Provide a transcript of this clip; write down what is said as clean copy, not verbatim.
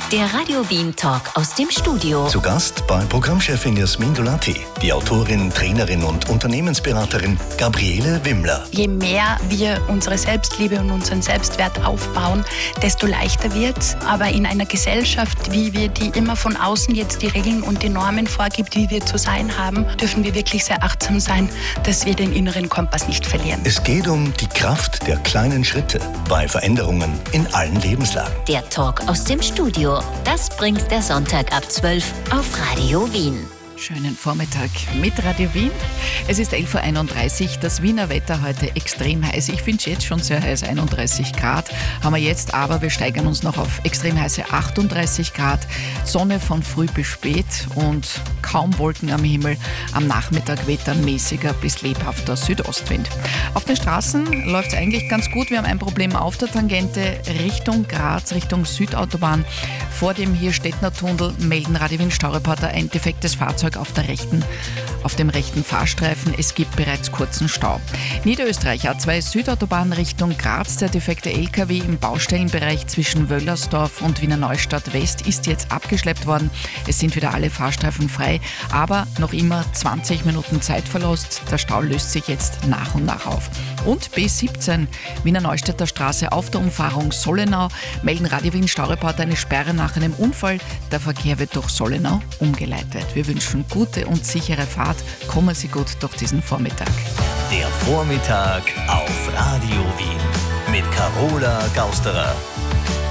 Der Radio Wien Talk aus dem Studio. Zu Gast bei Programmchefin Jasmin Dolati, die Autorin, Trainerin und Unternehmensberaterin Gabriele Wimmler. Je mehr wir unsere Selbstliebe und unseren Selbstwert aufbauen, desto leichter wird's. Aber in einer Gesellschaft, wie wir die immer von außen jetzt die Regeln und die Normen vorgibt, wie wir zu sein haben, dürfen wir wirklich sehr achtsam sein, dass wir den inneren Kompass nicht verlieren. Es geht um die Kraft der kleinen Schritte bei Veränderungen in allen Lebenslagen. Der Talk aus dem Studio. Das bringt der Sonntag ab 12 auf Radio Wien. Schönen Vormittag mit Radio Wien. Es ist 11.31 Uhr, das Wiener Wetter heute extrem heiß. Ich finde es jetzt schon sehr heiß, 31 Grad haben wir jetzt, aber wir steigern uns noch auf extrem heiße 38 Grad. Sonne von früh bis spät und kaum Wolken am Himmel. Am Nachmittag weht ein mäßiger bis lebhafter Südostwind. Auf den Straßen läuft es eigentlich ganz gut. Wir haben ein Problem auf der Tangente Richtung Graz, Richtung Südautobahn. Vor dem Hirstettner Tunnel melden Radio Wien Staureporter ein defektes Fahrzeug auf dem rechten Fahrstreifen. Es gibt bereits kurzen Stau. Niederösterreich A2 Südautobahn Richtung Graz. Der defekte LKW im Baustellenbereich zwischen Wöllersdorf und Wiener Neustadt West ist jetzt abgeschleppt worden. Es sind wieder alle Fahrstreifen frei, aber noch immer 20 Minuten Zeitverlust. Der Stau löst sich jetzt nach und nach auf. Und B17 Wiener Neustädter Straße auf der Umfahrung Sollenau melden Radio Wien Staureporter eine Sperre nach einem Unfall. Der Verkehr wird durch Sollenau umgeleitet. Wir wünschen gute und sichere Fahrt. Kommen Sie gut durch diesen Vormittag. Der Vormittag auf Radio Wien mit Carola Gausterer.